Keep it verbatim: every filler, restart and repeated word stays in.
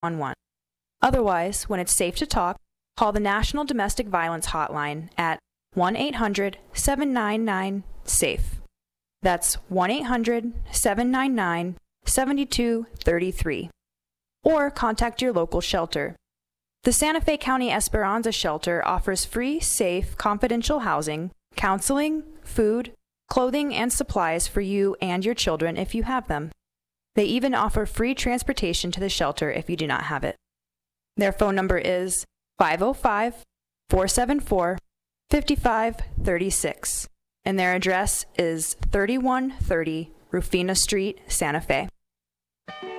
one one. Otherwise, when it's safe to talk, call the National Domestic Violence Hotline at one eight hundred, seven nine nine, SAFE. That's one eight hundred, seven nine nine, seven two three three. Or contact your local shelter. The Santa Fe County Esperanza Shelter offers free, safe, confidential housing, counseling, food, clothing, and supplies for you and your children if you have them. They even offer free transportation to the shelter if you do not have it. Their phone number is five oh five, four seven four, five five three six, and their address is thirty-one thirty Rufina Street, Santa Fe.